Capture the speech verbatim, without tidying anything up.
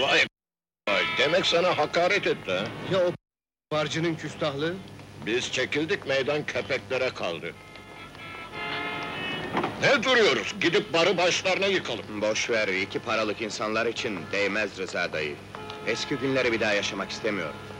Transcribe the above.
Vay vay, demek sana hakaret etti ha? Ya o barcının küstahlığı? Biz çekildik, meydan köpeklere kaldı. Ne duruyoruz? Gidip barı başlarına yıkalım. Boş ver, iki paralık insanlar için değmez Rıza dayı. Eski günleri bir daha yaşamak istemiyorum.